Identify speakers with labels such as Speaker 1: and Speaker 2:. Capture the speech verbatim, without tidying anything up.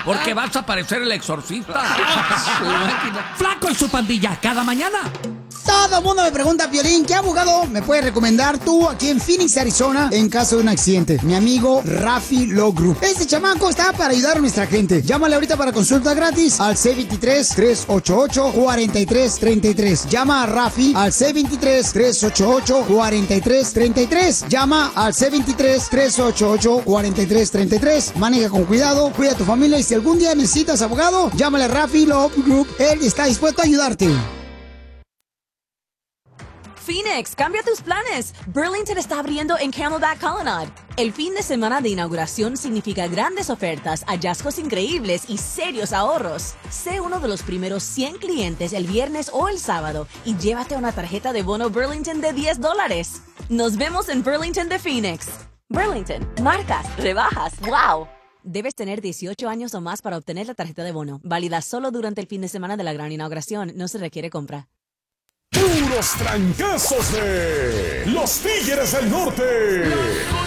Speaker 1: porque vas a parecer el exorcista.
Speaker 2: Flaco y su pandilla, cada mañana.
Speaker 3: Todo el mundo me pregunta, Piolín, ¿qué abogado me puedes recomendar tú aquí en Phoenix, Arizona, en caso de un accidente? Mi amigo Rafi Law Group. Este chamaco está para ayudar a nuestra gente. Llámale ahorita para consulta gratis al C veintitrés, tres ochenta y ocho, cuarenta y tres treinta y tres. Llama a Rafi al C veintitrés, tres ochenta y ocho, cuarenta y tres treinta y tres. Llama al C veintitrés, tres ochenta y ocho, cuarenta y tres treinta y tres. Maneja con cuidado, cuida a tu familia y si algún día necesitas abogado, llámale a Rafi Law Group. Él está dispuesto a ayudarte.
Speaker 4: Phoenix, cambia tus planes. Burlington está abriendo en Camelback Colonnade. El fin de semana de inauguración significa grandes ofertas, hallazgos increíbles y serios ahorros. Sé uno de los primeros cien clientes el viernes o el sábado y llévate una tarjeta de bono Burlington de diez dólares. Nos vemos en Burlington de Phoenix. Burlington, marcas, rebajas, wow. Debes tener dieciocho años o más para obtener la tarjeta de bono. Válida solo durante el fin de semana de la gran inauguración. No se requiere compra.
Speaker 5: Puros trancazos de los Tigres del Norte.